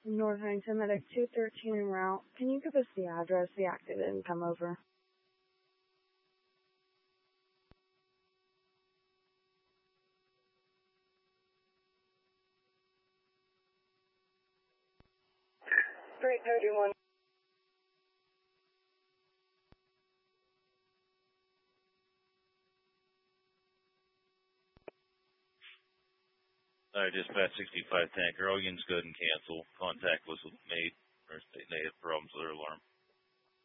North Huntington, Medic 213 en route. Can you give us the address the accident and come over? Great, Code 1. All right, dispatch 65 tanker. All units go ahead and cancel. Contact was made, or they had problems with their alarm.